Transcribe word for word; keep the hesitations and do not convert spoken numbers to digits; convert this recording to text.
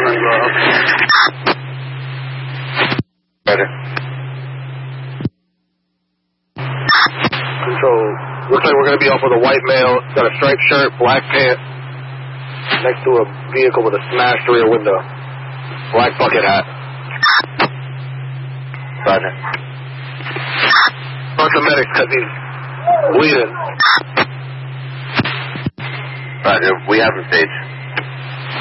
Better. Control. Looks like we're going to be off with a white male. Got a striped shirt, black pants, next to a vehicle with a smashed rear window. Black bucket hat. Sergeant. Bunch of medics because he's bleeding. Roger, we have the stage.